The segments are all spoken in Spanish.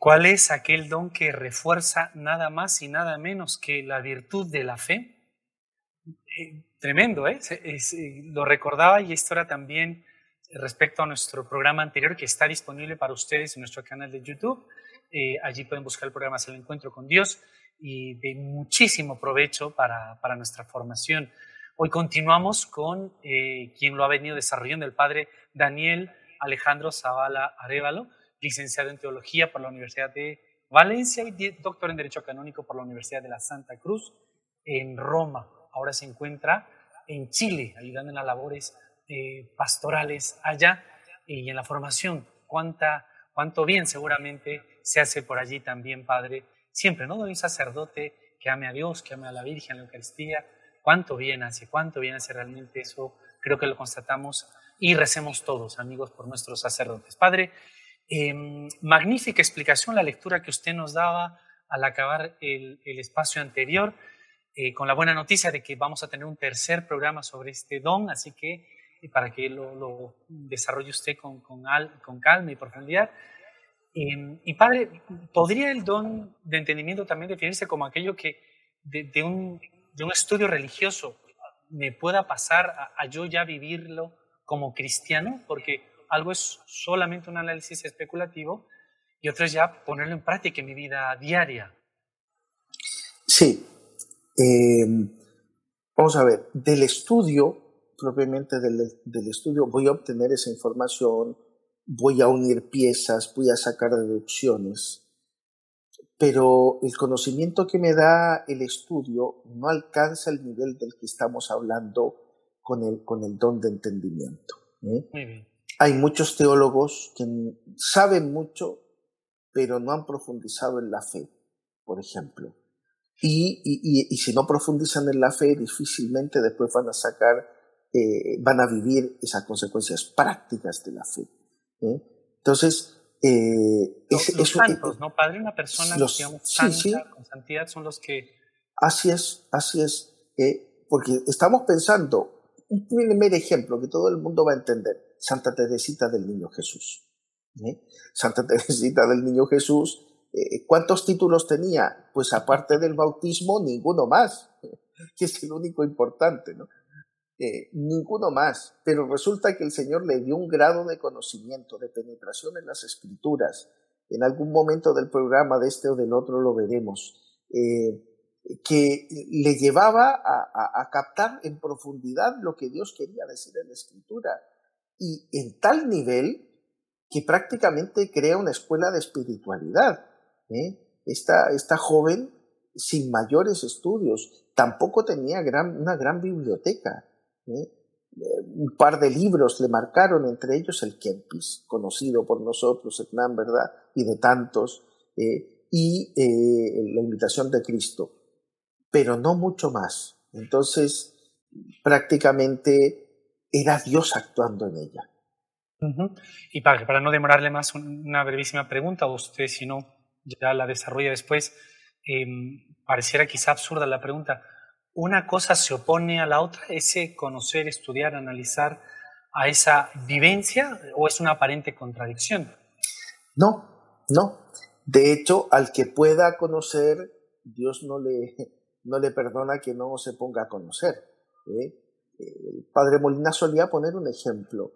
¿Cuál es aquel don que refuerza nada más y nada menos que la virtud de la fe? Tremendo, ¿eh? Lo recordaba, y esto era también respecto a nuestro programa anterior que está disponible para ustedes en nuestro canal de YouTube. Allí pueden buscar el programa El Encuentro con Dios, y de muchísimo provecho para nuestra formación. Hoy continuamos con quien lo ha venido desarrollando, el padre Daniel Alejandro Zavala Arévalo, licenciado en Teología por la Universidad de Valencia y doctor en Derecho Canónico por la Universidad de la Santa Cruz en Roma. Ahora se encuentra en Chile, ayudando en las labores pastorales allá y en la formación. Cuánto bien seguramente se hace por allí también, padre, siempre, ¿no? De un sacerdote que ame a Dios, que ame a la Virgen, a la Eucaristía. Cuánto bien hace realmente eso. Creo que lo constatamos y recemos todos, amigos, por nuestros sacerdotes. Padre, magnífica explicación la lectura que usted nos daba al acabar el espacio anterior, con la buena noticia de que vamos a tener un tercer programa sobre este don, así que para que lo desarrolle usted con calma y profundidad. Y padre, ¿podría el don de entendimiento también definirse como aquello que de un estudio religioso me pueda pasar a yo ya vivirlo como cristiano? Porque algo es solamente un análisis especulativo y otro es ya ponerlo en práctica en mi vida diaria. Sí. Vamos a ver, del estudio, propiamente del estudio, voy a obtener esa información, voy a unir piezas, voy a sacar deducciones, pero el conocimiento que me da el estudio no alcanza el nivel del que estamos hablando con el don de entendimiento. Muy bien. Hay muchos teólogos que saben mucho, pero no han profundizado en la fe, por ejemplo. Y si no profundizan en la fe, difícilmente después van a vivir esas consecuencias prácticas de la fe. Entonces, los santos, ¿no, padre? Una persona, digamos, santa, con santidad, son los que... Así es. Porque estamos pensando, un primer ejemplo que todo el mundo va a entender, Santa Teresita del Niño Jesús. Santa Teresita del Niño Jesús, ¿cuántos títulos tenía? Pues aparte del bautismo, ninguno más, que es el único importante, ¿no? Ninguno más, pero resulta que el Señor le dio un grado de conocimiento, de penetración en las Escrituras. En algún momento del programa de este o del otro lo veremos, que le llevaba a captar en profundidad lo que Dios quería decir en la Escritura, y en tal nivel que prácticamente crea una escuela de espiritualidad. Esta joven, sin mayores estudios, tampoco tenía una gran biblioteca. Un par de libros le marcaron, entre ellos el Kempis, conocido por nosotros, Hernán, ¿verdad? Y de tantos, y la Imitación de Cristo, pero no mucho más. Entonces, prácticamente era Dios actuando en ella. Y padre, para no demorarle más, una brevísima pregunta, o usted si no ya la desarrolla después. Pareciera quizá absurda la pregunta. ¿Una cosa se opone a la otra, ese conocer, estudiar, analizar, a esa vivencia, o es una aparente contradicción? No. De hecho, al que pueda conocer, Dios no le perdona que no se ponga a conocer. El padre Molina solía poner un ejemplo.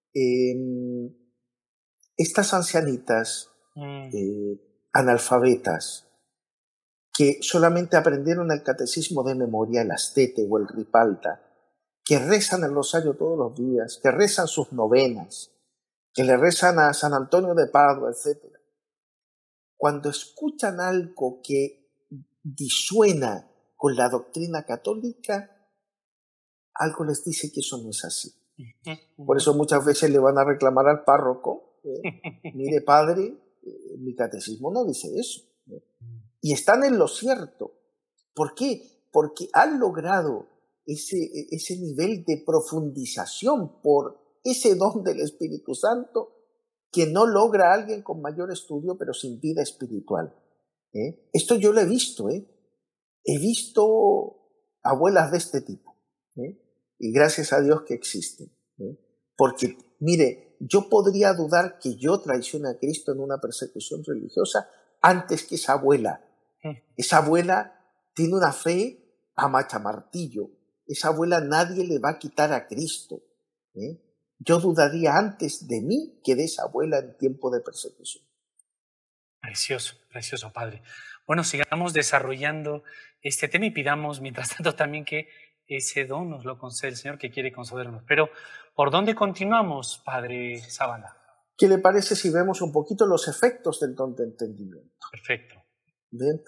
Estas ancianitas analfabetas que solamente aprendieron el catecismo de memoria, el Astete o el Ripalda, que rezan el rosario todos los días, que rezan sus novenas, que le rezan a San Antonio de Padua, etc. Cuando escuchan algo que disuena con la doctrina católica, algo les dice que eso no es así. Por eso muchas veces le van a reclamar al párroco, mire padre, mi catecismo no dice eso. Y están en lo cierto. ¿Por qué? Porque han logrado ese nivel de profundización por ese don del Espíritu Santo que no logra alguien con mayor estudio pero sin vida espiritual. Esto yo lo he visto. He visto abuelas de este tipo. Y gracias a Dios que existen. Porque, mire, yo podría dudar que yo traicione a Cristo en una persecución religiosa antes que esa abuela. Esa abuela tiene una fe a machamartillo. Esa abuela nadie le va a quitar a Cristo. Yo dudaría antes de mí que de esa abuela en tiempo de persecución. Precioso, precioso, Padre. Bueno, sigamos desarrollando este tema y pidamos, mientras tanto, también que ese don nos lo conceda el Señor que quiere concedernos. Pero, ¿por dónde continuamos, Padre Zavala? ¿Qué le parece si vemos un poquito los efectos del don de entendimiento? Perfecto. Bien.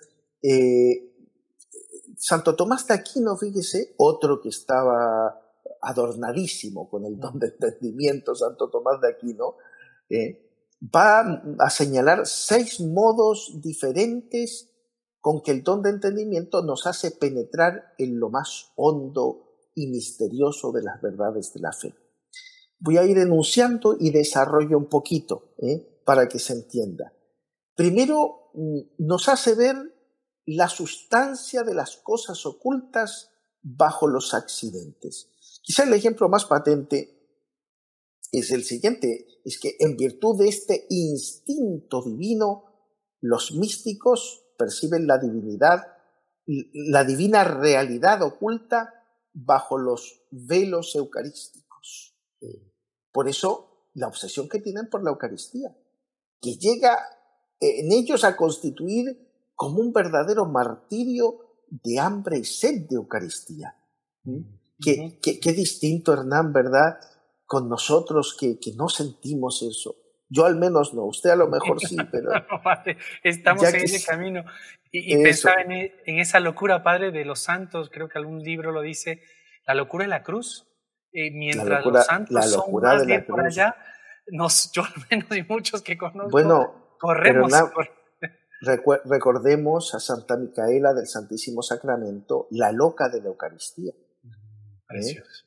Santo Tomás de Aquino, fíjese, otro que estaba adornadísimo con el don de entendimiento, Santo Tomás de Aquino, va a señalar 6 modos diferentes con que el don de entendimiento nos hace penetrar en lo más hondo y misterioso de las verdades de la fe. Voy a ir enunciando y desarrollo un poquito para que se entienda. Primero, nos hace ver la sustancia de las cosas ocultas bajo los accidentes. Quizá el ejemplo más patente es el siguiente, es que en virtud de este instinto divino, los místicos perciben la divinidad, la divina realidad oculta bajo los velos eucarísticos. Por eso, la obsesión que tienen por la Eucaristía, que llega en ellos a constituir como un verdadero martirio de hambre y sed de Eucaristía. Qué distinto, Hernán, ¿verdad?, con nosotros que no sentimos eso. Yo al menos no, usted a lo mejor sí, pero... No, Padre, estamos en ese camino. Y pensaba en esa locura, Padre, de los santos, creo que algún libro lo dice, la locura de la cruz. Mientras los santos son más bien por allá, yo al menos y muchos que conozco, corremos. Recordemos a Santa Micaela del Santísimo Sacramento, la loca de la Eucaristía. Precioso.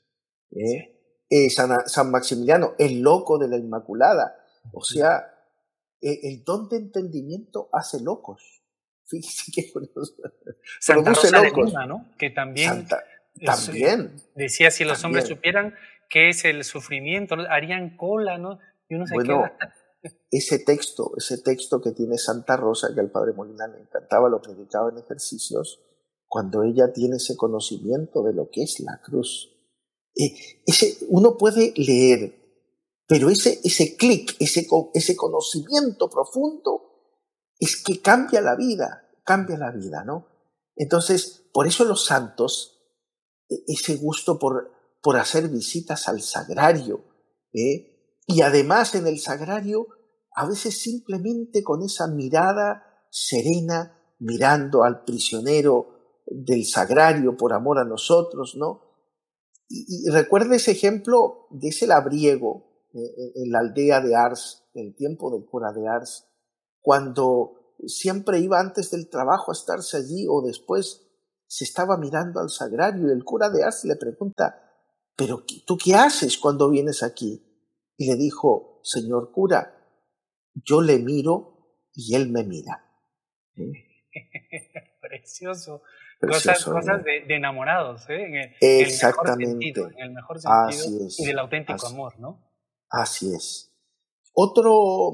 San Maximiliano, el loco de la Inmaculada. O sea, el don de entendimiento hace locos. Fíjese que Santa Rosa de Lima, ¿no? Que también, también decía, si los hombres supieran qué es el sufrimiento, harían cola, ¿no? Y uno se queda... Ese texto que tiene Santa Rosa, que al Padre Molina le encantaba, lo predicaba en ejercicios, cuando ella tiene ese conocimiento de lo que es la cruz. Uno puede leer, pero ese clic, ese conocimiento profundo es que cambia la vida, ¿no? Entonces, por eso los santos, ese gusto por hacer visitas al sagrario, y además en el sagrario, a veces simplemente con esa mirada serena, mirando al prisionero del sagrario por amor a nosotros, ¿no? Y recuerda ese ejemplo de ese labriego en la aldea de Ars, en el tiempo del cura de Ars, cuando siempre iba antes del trabajo a estarse allí o después se estaba mirando al sagrario y el cura de Ars le pregunta, ¿pero tú qué haces cuando vienes aquí? Y le dijo, señor cura, yo le miro y él me mira. Precioso. Precioso, cosas de enamorados, en exactamente. En el mejor sentido Así es, y del auténtico amor, ¿no? Así es. Otro,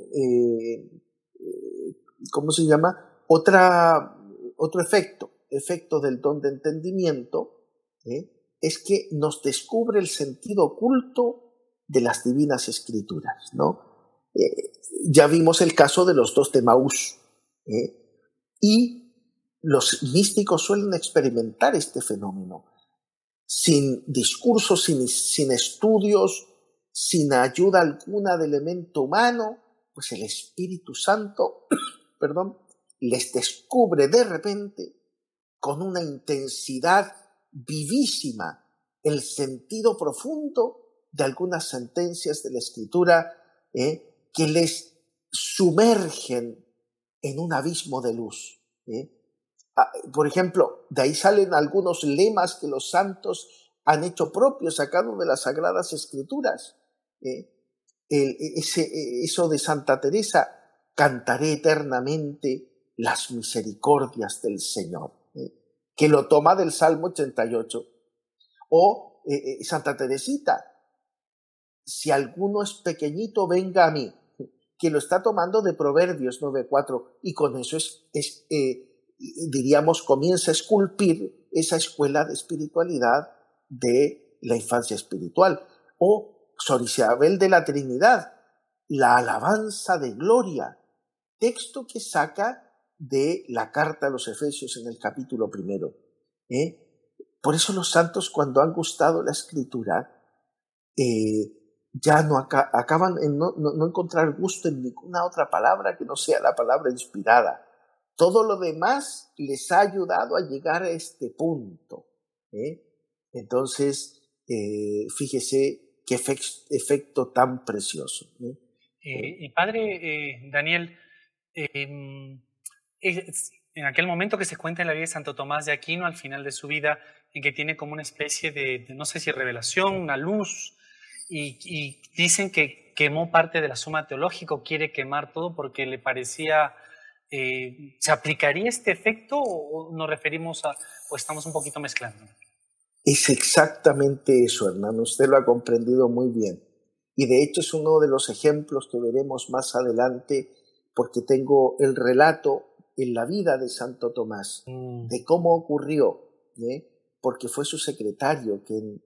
¿cómo se llama? Otro efecto del don de entendimiento, es que nos descubre el sentido oculto de las divinas escrituras, ¿no? Ya vimos el caso de los 2 de Maús, y los místicos suelen experimentar este fenómeno. Sin discursos, sin estudios, sin ayuda alguna del elemento humano, pues el Espíritu Santo, les descubre de repente con una intensidad vivísima el sentido profundo de algunas sentencias de la Escritura que les sumergen en un abismo de luz. Por ejemplo, de ahí salen algunos lemas que los santos han hecho propios, sacados de las Sagradas Escrituras. Eso de Santa Teresa, cantaré eternamente las misericordias del Señor, que lo toma del Salmo 88. O Santa Teresita, si alguno es pequeñito, venga a mí, que lo está tomando de Proverbios 9:4, y con eso diríamos, comienza a esculpir esa escuela de espiritualidad de la infancia espiritual. O Sor Isabel de la Trinidad, la alabanza de gloria, texto que saca de la carta a los Efesios en el capítulo 1. Por eso los santos, cuando han gustado la escritura, ya no acaban en no encontrar gusto en ninguna otra palabra que no sea la palabra inspirada. Todo lo demás les ha ayudado a llegar a este punto. Entonces, fíjese qué efecto tan precioso. Y padre Daniel, en aquel momento que se cuenta en la vida de Santo Tomás de Aquino, al final de su vida, en que tiene como una especie de no sé si revelación, una luz, y dicen que quemó parte de la Suma Teológica, quiere quemar todo porque le parecía, ¿se aplicaría este efecto o nos referimos o estamos un poquito mezclando? Es exactamente eso, hermano, usted lo ha comprendido muy bien. Y de hecho es uno de los ejemplos que veremos más adelante, porque tengo el relato en la vida de Santo Tomás, de cómo ocurrió, porque fue su secretario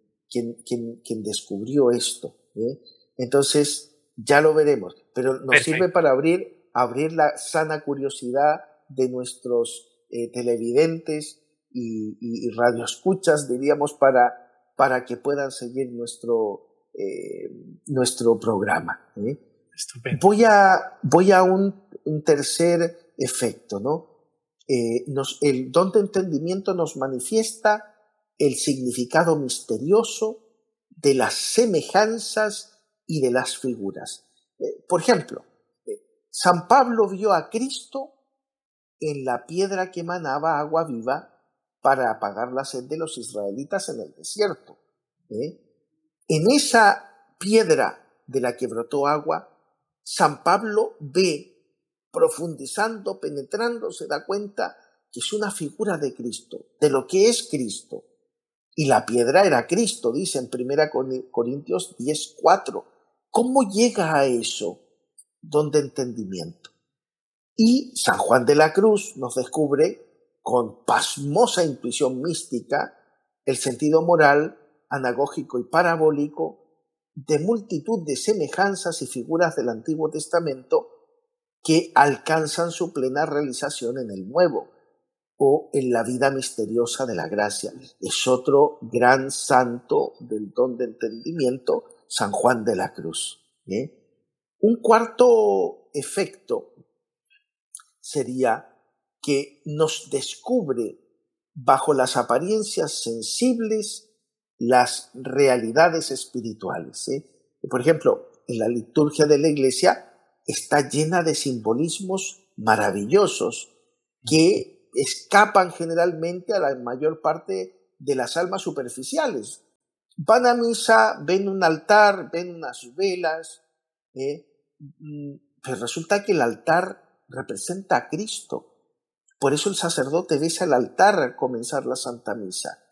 quien descubrió esto. Entonces, ya lo veremos, pero nos sirve para abrir la sana curiosidad de nuestros televidentes y radioescuchas, diríamos, para que puedan seguir nuestro programa. Estupendo. Voy a un tercer efecto, ¿no? El don de entendimiento nos manifiesta el significado misterioso de las semejanzas y de las figuras. Por ejemplo, San Pablo vio a Cristo en la piedra que emanaba agua viva para apagar la sed de los israelitas en el desierto. En esa piedra de la que brotó agua, San Pablo ve, profundizando, penetrando, se da cuenta que es una figura de Cristo, de lo que es Cristo. Y la piedra era Cristo, dice en 1 Corintios 10:4. ¿Cómo llega a eso? Don de entendimiento. Y San Juan de la Cruz nos descubre, con pasmosa intuición mística, el sentido moral, anagógico y parabólico de multitud de semejanzas y figuras del Antiguo Testamento que alcanzan su plena realización en el Nuevo o en la vida misteriosa de la gracia. Es otro gran santo del don de entendimiento, San Juan de la Cruz. Un cuarto efecto sería que nos descubre bajo las apariencias sensibles las realidades espirituales. Por ejemplo, en la liturgia de la Iglesia está llena de simbolismos maravillosos que escapan generalmente a la mayor parte de las almas superficiales. Van a misa, ven un altar, ven unas velas, pero resulta que el altar representa a Cristo. Por eso el sacerdote besa el altar al comenzar la Santa Misa.